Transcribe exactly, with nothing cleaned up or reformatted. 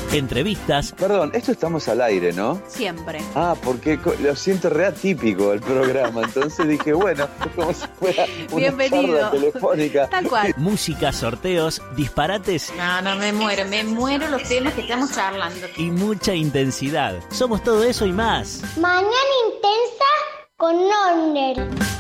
entrevistas. Perdón, esto estamos al aire, ¿no? Siempre. Ah, porque lo siento re atípico el programa, entonces dije, bueno, es como si fuera una Bienvenido. charla telefónica. Tal cual. Música, sorteos, disparates No, no, me muero, me muero los temas que estamos charlando. y mucha intensidad. Somos todo eso y más. Mañana intensa con Onder.